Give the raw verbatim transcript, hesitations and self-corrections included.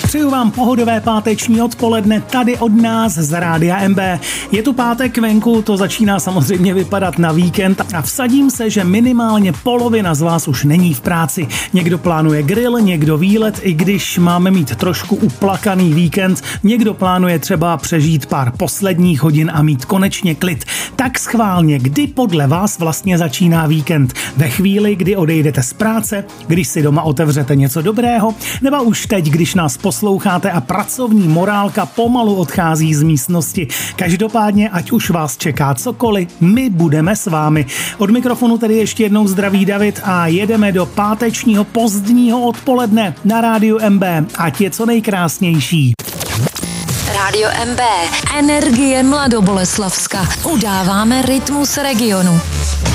Přeju vám pohodové páteční odpoledne tady od nás z Rádia M B. Je tu pátek venku, to začíná samozřejmě vypadat na víkend a vsadím se, že minimálně polovina z vás už není v práci. Někdo plánuje grill, někdo výlet, i když máme mít trošku uplakaný víkend, někdo plánuje třeba přežít pár posledních hodin a mít konečně klid. Tak schválně, kdy podle vás vlastně začíná víkend? Ve chvíli, kdy odejdete z práce, když si doma otevřete něco dobrého, nebo už teď, když nás posloucháte a pracovní morálka pomalu odchází z místnosti. Každopádně, ať už vás čeká cokoliv, my budeme s vámi. Od mikrofonu tedy ještě jednou zdraví David a jedeme do pátečního pozdního odpoledne na Rádiu M B. Ať je co nejkrásnější. Rádio M B. Energie Mladoboleslavska. Udáváme rytmus regionu.